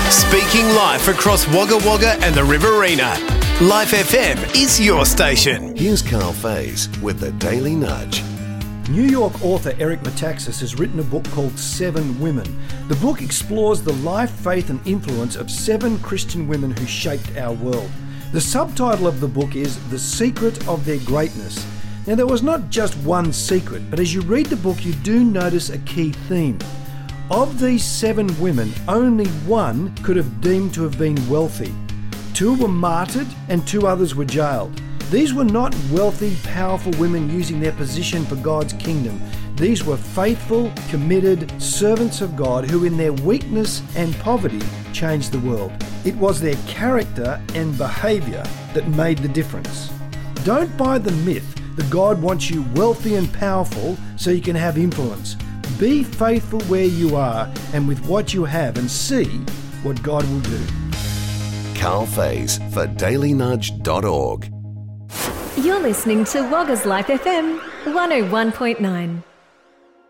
Speaking live across Wagga Wagga and the Riverina. Life FM is your station. Here's Carl Faze with the Daily Nudge. New York author Eric Metaxas has written a book called 7 Women. The book explores the life, faith and influence of 7 Christian women who shaped our world. The subtitle of the book is The Secret of Their Greatness. Now, there was not just one secret, but as you read the book, you do notice a key theme. Of these 7 women, only one could have deemed to have been wealthy. 2 were martyred and 2 others were jailed. These were not wealthy, powerful women using their position for God's kingdom. These were faithful, committed servants of God who in their weakness and poverty changed the world. It was their character and behaviour that made the difference. Don't buy the myth that God wants you wealthy and powerful so you can have influence. Be faithful where you are and with what you have and see what God will do. Carl Faze for dailynudge.org. You're listening to Wagga's Life FM 101.9.